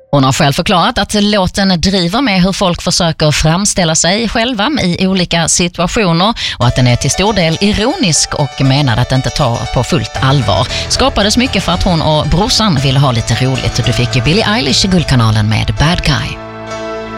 Hon har själv förklarat att låten driver med hur folk försöker framställa sig själva i olika situationer och att den är till stor del ironisk och menar att inte ta på fullt allvar. Skapades mycket för att hon och brorsan ville ha lite roligt. Du fick ju Billie Eilish i Guldkanalen med Bad Guy.